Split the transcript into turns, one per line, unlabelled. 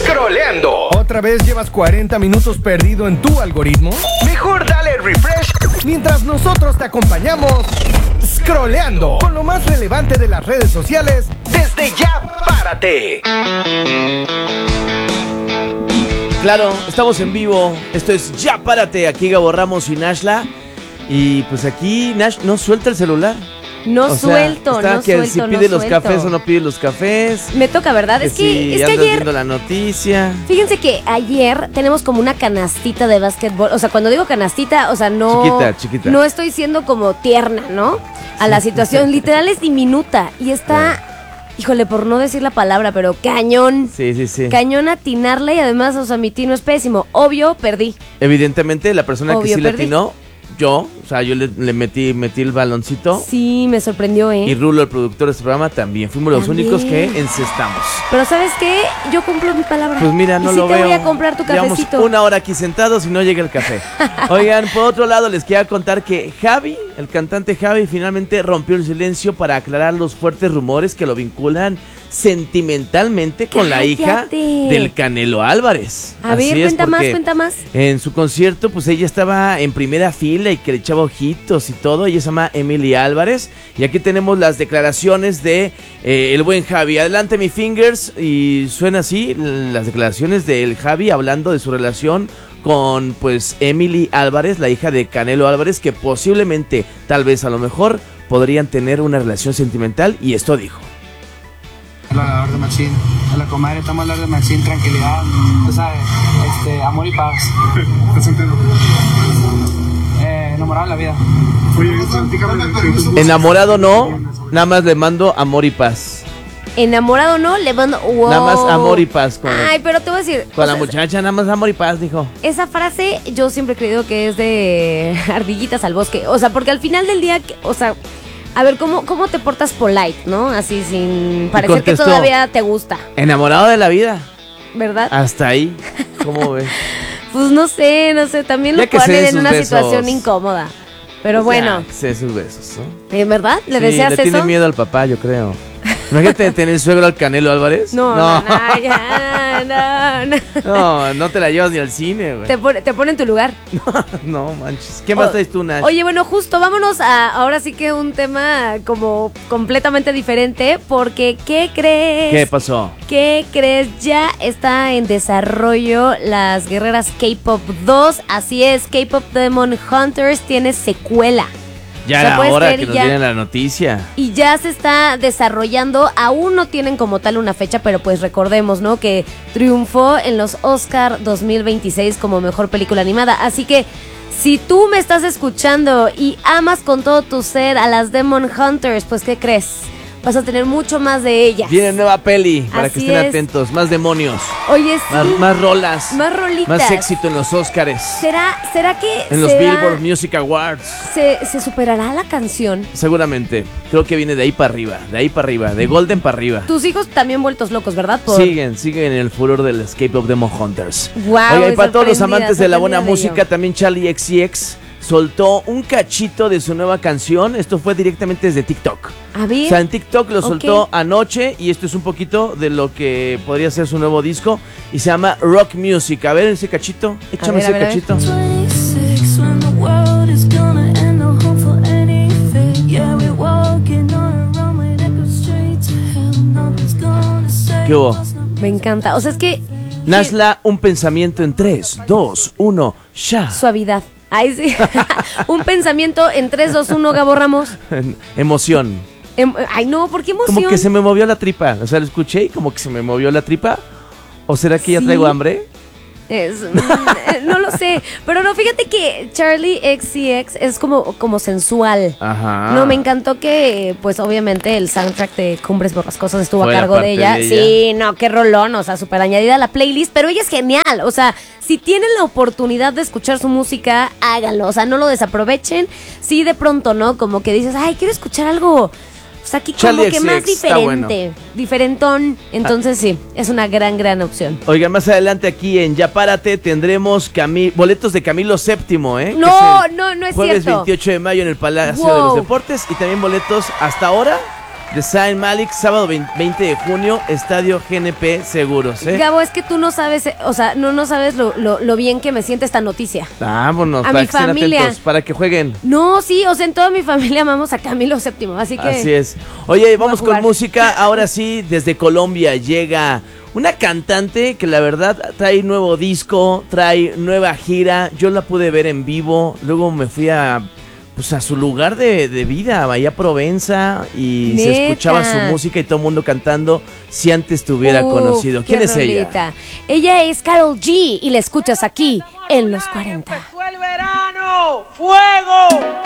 Scrolleando.
¿Otra vez llevas 40 minutos perdido en tu algoritmo?
Mejor dale refresh
Mientras nosotros te acompañamos Scrolleando con lo más relevante de las redes sociales.
desde Ya Párate.
Claro, estamos en vivo. Esto es Ya Párate. Aquí Gabo Ramos y Nashla. Y pues aquí Nash no suelta el celular.
No suelto.
Si pide los cafés o no pide los cafés.
Me toca, ¿verdad? Es que
andas
ayer
viendo la noticia.
Fíjense que ayer tenemos como una canastita de básquetbol. O sea, cuando digo canastita, o sea, no...
Chiquita.
No estoy siendo como tierna, ¿no? A la situación. Literal es diminuta. Y está... Híjole, por no decir la palabra, pero cañón.
Sí.
Cañón atinarle y además, o sea, mi tino es pésimo. Obvio, perdí.
Evidentemente, la persona que sí le
perdí.
atinó, yo le metí el baloncito.
Sí, me sorprendió,
Y Rulo, el productor de este programa, también. Fuimos los únicos que encestamos.
Pero ¿sabes qué? Yo cumplo mi palabra.
Pues mira, no
y
lo
sí
veo.
te voy a comprar tu
Llevamos
cafecito.
1 hora aquí sentados y no llega el café. Oigan, por otro lado, les quería contar que Javi, el cantante Javi, finalmente rompió el silencio para aclarar los fuertes rumores que lo vinculan sentimentalmente con la hija del Canelo Álvarez.
A ver, cuenta más.
En su concierto, pues ella estaba en primera fila y que le echaba ojitos y todo. Ella se llama Emily Álvarez. Y aquí tenemos las declaraciones de el buen Javi. Adelante, mi fingers. Y suena así las declaraciones del Javi hablando de su relación con, pues, Emily Álvarez, la hija de Canelo Álvarez, que posiblemente, tal vez, a lo mejor, podrían tener una relación sentimental. Y esto dijo.
La de Machín, a la comadre, estamos hablando de Machín, tranquilidad, tú sabes, amor y paz. ¿Estás soltero? Enamorado de la vida.
Enamorado no, nada más le mando amor y paz.
Enamorado no, le mando... Wow.
Nada más amor y paz.
Ay, pero te voy a decir...
Con la muchacha, nada más amor y paz, dijo.
Esa frase yo siempre he creído que es de ardillitas al bosque. O sea, porque al final del día, o sea... A ver, ¿cómo te portas polite, no? Así sin parecer
contestó,
que todavía te gusta.
Enamorado de la vida.
¿Verdad?
Hasta ahí. ¿Cómo ves?
Pues no sé. También
ya
lo ponen en una
besos.
Situación incómoda. Pero bueno.
Ya, sé sus besos, ¿no?
¿Verdad? ¿Le deseas eso?
Le tiene miedo al papá, yo creo. Imagínate tener suegro al Canelo Álvarez.
No,
No te la llevas ni al cine, güey.
Te pone en tu lugar.
No manches. ¿Qué más traes tú, Nash?
Oye, bueno, justo vámonos a ahora sí que un tema como completamente diferente, porque ¿qué crees?
¿Qué pasó?
¿Qué crees? Ya está en desarrollo las Guerreras K-Pop 2. Así es, K-Pop Demon Hunters tiene secuela.
Ya era hora que nos dieran la noticia.
Y ya se está desarrollando. Aún no tienen como tal una fecha, pero pues recordemos, ¿no? Que triunfó en los Oscar 2026 como mejor película animada. Así que si tú me estás escuchando y amas con todo tu ser a las Demon Hunters, pues ¿qué crees? Vas a tener mucho más de ellas.
Viene nueva peli, para que
Así
estén
es.
atentos. Más demonios.
Oye, sí.
Más rolas.
Más rolitas.
Más éxito en los Oscars.
¿Será que
en los Billboard Music Awards.
¿Se superará la canción?
Seguramente. Creo que viene de ahí para arriba. De Golden para arriba.
Tus hijos también vueltos locos, ¿verdad?
Siguen en el furor del Escape of Demon Hunters.
Wow,
oigan, y para todos los amantes de la buena música, también Charlie XCX soltó un cachito de su nueva canción. Esto fue directamente desde TikTok.
A ver.
O sea, en TikTok lo soltó anoche. Y esto es un poquito de lo que podría ser su nuevo disco. Y se llama Rock Music. A ver ese cachito. Échame ese cachito. ¿Qué hubo?
Me encanta. O sea, es que...
Nashla, un pensamiento en 3, 2, 1, ya.
Suavidad. Ay, sí. Un pensamiento en 3, 2, 1, Gabo Ramos.
Emoción.
Ay, no, ¿por qué emoción?
Como que se me movió la tripa. O sea, lo escuché y como que se me movió la tripa. ¿O será que ya traigo hambre?
No lo sé. Pero no, fíjate que Charlie XCX es como sensual.
Ajá.
No, me encantó que, pues, obviamente, el soundtrack de Cumbres Borrascosas estuvo a cargo de ella. Sí, no, qué rolón, o sea, súper añadida a la playlist. Pero ella es genial, o sea, si tienen la oportunidad de escuchar su música, háganlo, o sea, no lo desaprovechen. Sí, de pronto, ¿no? Como que dices, ay, quiero escuchar algo... O sea, aquí como que más diferente, diferentón. Entonces sí, es una gran opción.
Oigan, más adelante aquí en Ya Párate tendremos boletos de Camilo VII, ¿eh?
No es
jueves
cierto.
28 de mayo en el Palacio de los Deportes. Y también boletos hasta ahora de Zayn Malik, sábado 20 de junio, Estadio GNP Seguros, ¿eh?
Gabo, es que tú no sabes, o sea, no sabes lo bien que me siente esta noticia.
Vámonos,
a
para
mi
que estén
familia.
atentos, para que jueguen.
No, sí, o sea, en toda mi familia amamos a Camilo VII, así que...
Así es. Oye, vamos
jugar.
con música. Ahora sí, desde Colombia llega una cantante que la verdad trae nuevo disco, trae nueva gira. Yo la pude ver en vivo, luego me fui a su lugar de vida, allá a Provenza, y
¿Neta?
se escuchaba su música y todo el mundo cantando si antes te hubiera conocido. ¿Quién
qué
es ella?
rolita. Ella es Karol G y la escuchas aquí en Los 40.
¡Empezó el verano! ¡Fuego!